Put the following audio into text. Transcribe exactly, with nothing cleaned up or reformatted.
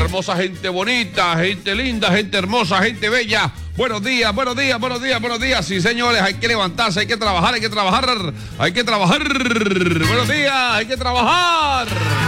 hermosa gente bonita, gente linda, gente hermosa, gente bella. Buenos días, buenos días, buenos días, buenos días. Sí, señores, hay que levantarse, hay que trabajar, hay que trabajar, hay que trabajar. Buenos días, hay que trabajar.